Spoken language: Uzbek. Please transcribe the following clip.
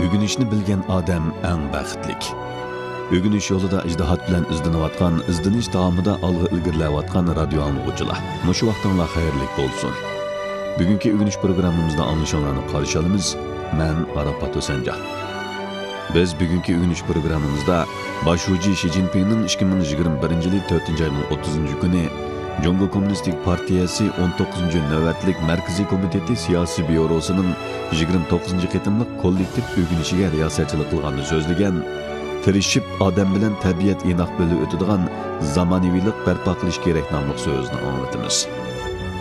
Ögünüşni bilgen odam eng baxtlik. Ögünüş yolida ijtihod bilan izlanayotgan, izdinish davomida olg'a ilgirlayotgan radio anglag'uvchilar. Mushu vaqtinglar xayrli bo'lsin. Bugungi ögünüş programmamizda anglashinglarni qarshi olamiz. Men Arafat O'sanjon. Biz bugungi ögünüş programmamizda Başuji Xi Jinpingning 2021-yil 4-oyning 30-kuni Jungo Kommunistik Partiyasi 19-navbatlik Markaziy komiteti siyosiy byurosining 29-qitimliq kollektiv ögünüşiga riyosatchilik qilganini so'zlagan, tirishib odam bilan tabiat inoq bo'lib o'tadigan zamonaviylik barpo qilish kerak nomli so'zni anglatamiz.